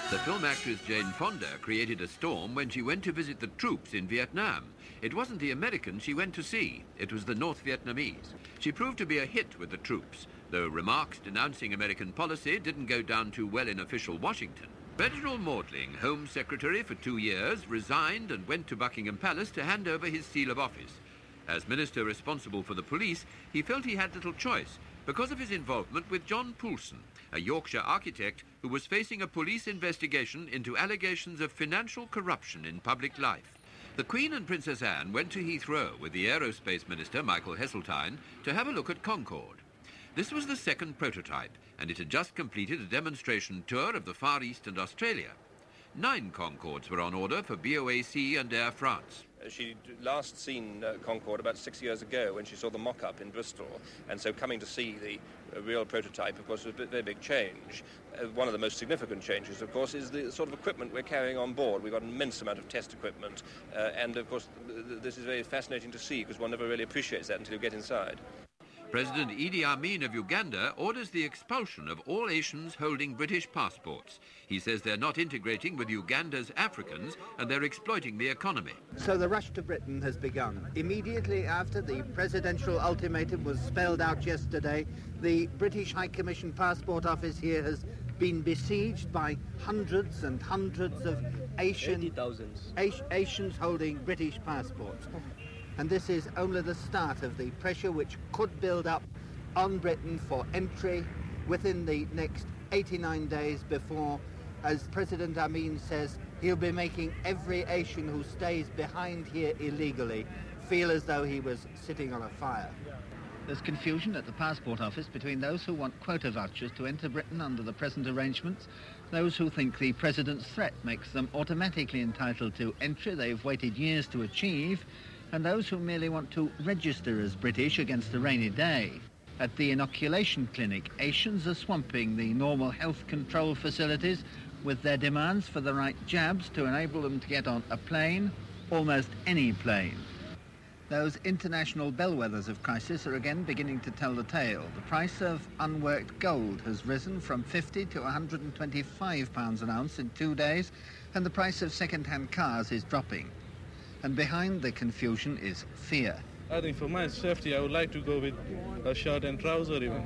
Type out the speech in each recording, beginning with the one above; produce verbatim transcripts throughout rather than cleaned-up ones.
The film actress Jane Fonda created a storm when she went to visit the troops in Vietnam. It wasn't the Americans she went to see, it was the North Vietnamese. She proved to be a hit with the troops, though remarks denouncing American policy didn't go down too well in official Washington. Reginald Maudling, Home Secretary for two years, resigned and went to Buckingham Palace to hand over his seal of office. As minister responsible for the police, he felt he had little choice because of his involvement with John Poulson, a Yorkshire architect who was facing a police investigation into allegations of financial corruption in public life. The Queen and Princess Anne went to Heathrow with the Aerospace Minister, Michael Heseltine, to have a look at Concorde. This was the second prototype, and it had just completed a demonstration tour of the Far East and Australia. Nine Concordes were on order for B O A C and Air France. She'd last seen uh, Concorde about six years ago when she saw the mock-up in Bristol, and so coming to see the uh, real prototype, of course, was a very big change. Uh, one of the most significant changes, of course, is the sort of equipment we're carrying on board. We've got an immense amount of test equipment, uh, and, of course, th- this is very fascinating to see because one never really appreciates that until you get inside. President Idi Amin of Uganda orders the expulsion of all Asians holding British passports. He says they're not integrating with Uganda's Africans and they're exploiting the economy. So the rush to Britain has begun. Immediately after the presidential ultimatum was spelled out yesterday, the British High Commission Passport Office here has been besieged by hundreds and hundreds of Asian, Asians holding British passports. And this is only the start of the pressure which could build up on Britain for entry within the next eighty-nine days before, as President Amin says, he'll be making every Asian who stays behind here illegally feel as though he was sitting on a fire. There's confusion at the passport office between those who want quota vouchers to enter Britain under the present arrangements, those who think the President's threat makes them automatically entitled to entry they've waited years to achieve, and those who merely want to register as British against a rainy day. At the inoculation clinic, Asians are swamping the normal health control facilities with their demands for the right jabs to enable them to get on a plane, almost any plane. Those international bellwethers of crisis are again beginning to tell the tale. The price of unworked gold has risen from fifty to one hundred twenty-five pounds an ounce in two days, and the price of second-hand cars is dropping. And behind the confusion is fear. I think for my safety, I would like to go with a shirt and trouser even.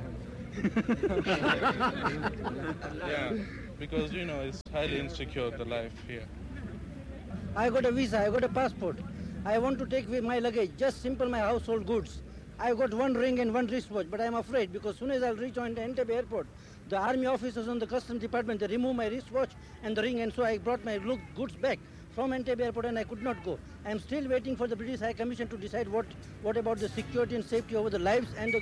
Yeah, because, you know, it's highly insecure, the life here. I got a visa, I got a passport. I want to take with my luggage, just simple my household goods. I got one ring and one wristwatch, but I'm afraid because soon as I'll reach on Entebbe airport, the army officers on the customs department, they remove my wristwatch and the ring, and so I brought my look, goods back from Entebbe airport and I could not go. I'm still waiting for the British High Commission to decide what, what about the security and safety over the lives and the